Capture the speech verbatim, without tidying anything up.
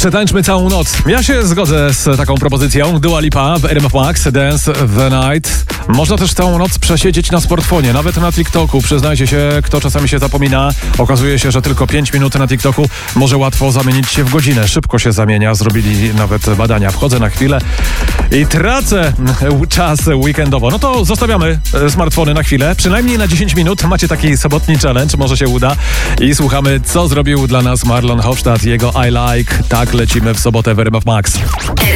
Przetańczmy całą noc. Ja się zgodzę z taką propozycją. Dua Lipa w R M F Max, Dance the Night. Można też całą noc przesiedzieć na smartfonie, nawet na TikToku. Przyznajcie się, kto czasami się zapomina. Okazuje się, że tylko pięć minut na TikToku może łatwo zamienić się w godzinę. Szybko się zamienia, zrobili nawet badania. Wchodzę na chwilę i tracę czas weekendowo. No to zostawiamy smartfony na chwilę, przynajmniej na dziesięć minut. Macie taki sobotni challenge, może się uda. I słuchamy, co zrobił dla nas Marlon Hofstadt, jego I Like. Tak lecimy w sobotę w R M F Max.